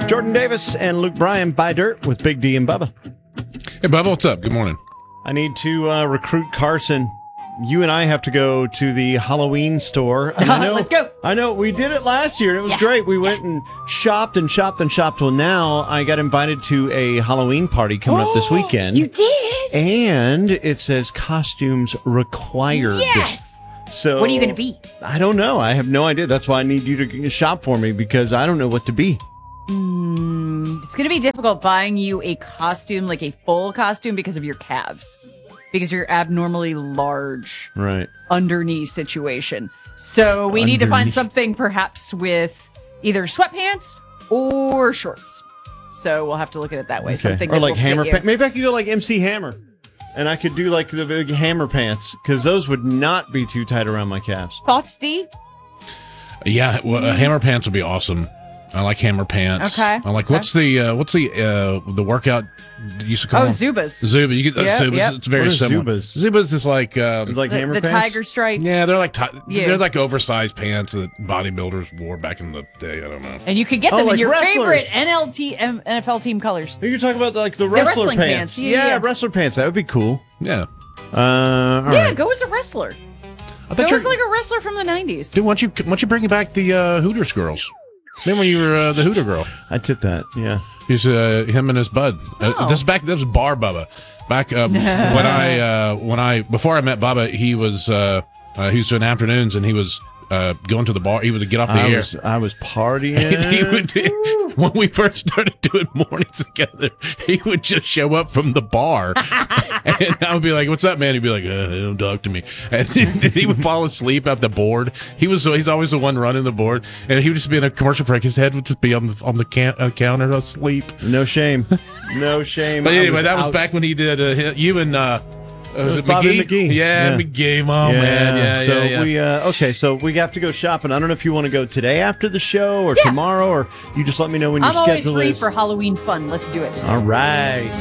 Jordan Davis and Luke Bryan, Buy Dirt with Big D and Bubba. Hey, Bubba, what's up? Good morning. I need to recruit Carson. You and I have to go to the Halloween store. And Let's go. I know. We did it last year, and it was great. We went and shopped and shopped and shopped. Well, now I got invited to a Halloween party coming up this weekend. You did? And it says costumes required. Yes. So What are you going to be? I don't know. I have no idea. That's why I need you to shop for me, because I don't know what to be. It's going to be difficult buying you a costume, like a full costume, because of your calves. Because you're abnormally large Right. underknee situation. So we need to find Underneath. something perhaps with either sweatpants or shorts. So we'll have to look at it that way. Something Or that like will fit hammer you. pants. Maybe I could go like MC Hammer. And I could do like the big hammer pants, because those would not be too tight around my calves. Thoughts, D? Yeah, well, hammer pants would be awesome. I like hammer pants. Okay, I like okay. what's the workout you used to call Oh, them? Zubas. Zuba. You get Yep, Zubas. yep. It's very What are similar. Zubas? Zubas is like It's like hammer The pants. tiger stripe. yeah, they're like Yeah. they're like oversized pants that bodybuilders wore back in the day. I don't know. And you could get Oh, them like in your wrestlers. favorite NFL team colors. You're talking about like the wrestler wrestling pants. pants. Yeah. Wrestler pants. That would be cool. Yeah. All Yeah, right. go as a wrestler. I Go thought as like a wrestler from the 90s. Dude, why don't you bring back the Hooters girls? Remember when you were the Hooter girl? I did that. Yeah. He's him and his bud. Oh. This was Bar Bubba. Back when I before I met Bubba, he was doing afternoons and he was going to the bar. He would get off the air. I was partying. And he would, when we first started doing mornings together, he would just show up from the bar, and I would be like, "What's up, man?" He'd be like, "Don't talk to me," and he would fall asleep at the board. He's always the one running the board, and he would just be in a commercial break. His head would just be on the counter asleep. No shame. No shame. But I anyway, that was out. back when he did you and. Was it Bobby McGee? McGee. Yeah, Yeah. McGee. Oh man, yeah. So yeah. we okay. So we have to go shopping. I don't know if you want to go today after the show or tomorrow, or you just let me know when your I'm always schedule free is. for Halloween fun. Let's do it. All right.